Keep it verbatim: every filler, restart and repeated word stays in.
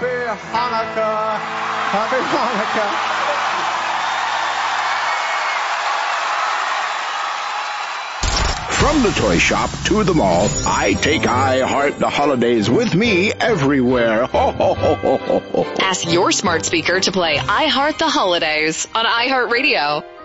Happy Hanukkah. Happy Hanukkah. From the toy shop to the mall, I take I Heart the Holidays with me everywhere. Ho, ho, ho, ho, ho, ho. Ask your smart speaker to play I Heart the Holidays on iHeartRadio.